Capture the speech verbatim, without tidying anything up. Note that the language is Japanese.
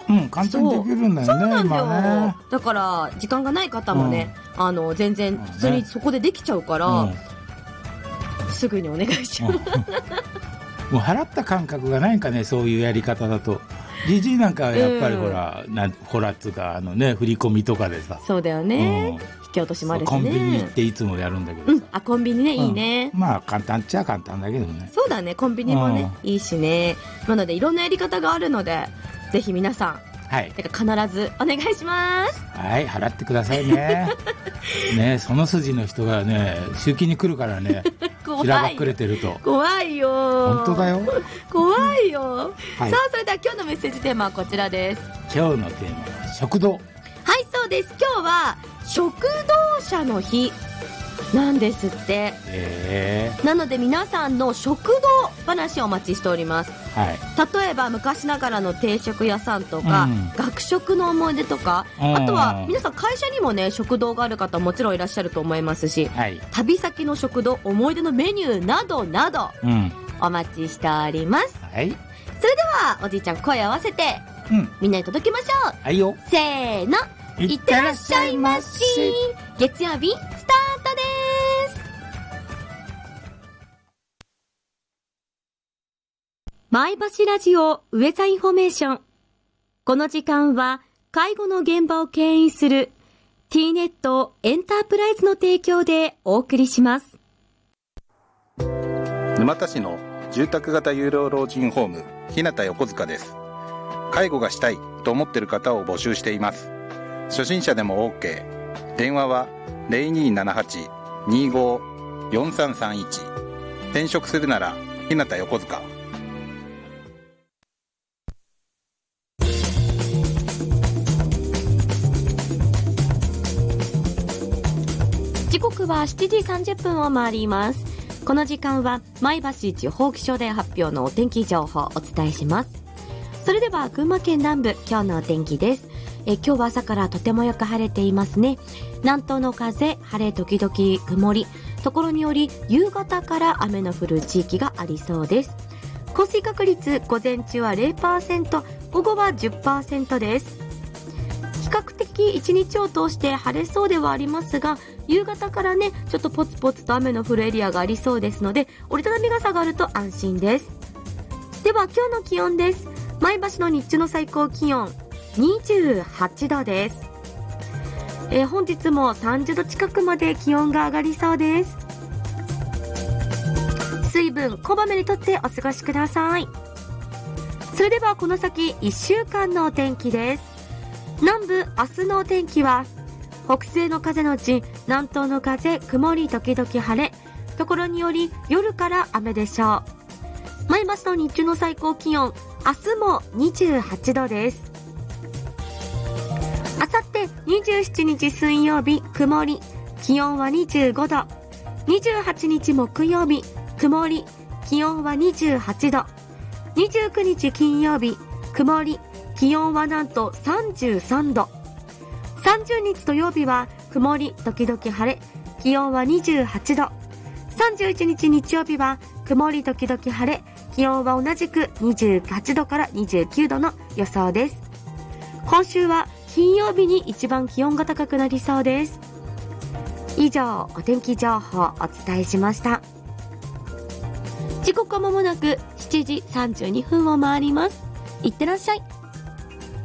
うん、簡単にできるんだよね。 そうなんだよ、 今ね。 だから時間がない方もね、うん、あの全然普通にそこでできちゃうから、うん、すぐにお願いします、うん、 もう払った感覚がないかね、そういうやり方だと。ジジイなんかはやっぱりほら、うん、なんほらっつうかあのね、振り込みとかでさ。 そうだよね、うん、引き落としもあるしね。 コンビニ行っていつもやるんだけど、 うん、あコンビニね、うん、いいね。 まあ簡単っちゃ簡単だけどね。 そうだね、コンビニもね、うん、いいしね。なのでいろんなやり方があるので、ぜひ皆さん、はい、だから必ずお願いします。 はい、払ってくださいね。ね、その筋の人がね、集金に来るからね。しらばっくれてると怖いよ。 本当だよ。 怖いよ、はい、さあそれでは今日のメッセージテーマはこちらです。 今日のテーマは食堂。 はい、そうです。今日は食堂車の日なんですって、えー、なので皆さんの食堂話をお待ちしております、はい、例えば昔ながらの定食屋さんとか、うん、学食の思い出とか、あとは皆さん会社にもね食堂がある方もちろんいらっしゃると思いますし、はい、旅先の食堂思い出のメニューなどなど、うん、お待ちしております、はい、それではおじいちゃん声合わせて、うん、みんなに届けましょう。 はいよ。 せーの、いってらっしゃいまし。月曜日スタートです。前橋ラジオウェザーインフォメーション。この時間は介護の現場を牽引する T ネットエンタープライズの提供でお送りします。 沼田市の住宅型有料老人ホーム日向横塚です。介護がしたいと思っている方を募集しています。初心者でも OK。 電話は ゼロにーななはち にーごー よんさんさんいち。 転職するなら日向横塚。 時刻はしちじさんじゅっぷんを回ります。この時間は前橋地方気象台発表のお天気情報をお伝えします。それでは群馬県南部、今日のお天気です。え今日は朝からとてもよく晴れていますね。南東の風、晴れ時々曇り、ところにより夕方から雨の降る地域がありそうです。降水確率、午前中は ゼロパーセント、午後は じゅっパーセント です。比較的一日を通して晴れそうではありますが、夕方からねちょっとポツポツと雨の降るエリアがありそうですので、折りたたみ傘があると安心です。では今日の気温です。前橋の日中の最高気温にじゅうはちどです。えー、本日もさんじゅうど近くまで気温が上がりそうです。水分こまめにとってお過ごしください。それではこの先いっしゅうかんのお天気です。南部、明日のお天気は北西の風のち南東の風、曇り時々晴れ、ところにより夜から雨でしょう。前橋の日中の最高気温、明日もにじゅうはちどです。あさってにじゅうしちにち水曜日、曇り、気温はにじゅうごど。にじゅうはちにち木曜日、曇り、気温はにじゅうはちど。にじゅうくにち金曜日、曇り、気温はなんとさんじゅうさんど。さんじゅうにち土曜日は曇り時々晴れ、気温はにじゅうはちど。さんじゅういちにち日曜日は曇り時々晴れ、気温は同じくにじゅうはちどからにじゅうきゅうどの予想です。今週は金曜日に一番気温が高くなりそうです。以上、お天気情報をお伝えしました。時刻は間もなくしちじさんじゅうにふんを回ります。いってらっしゃい。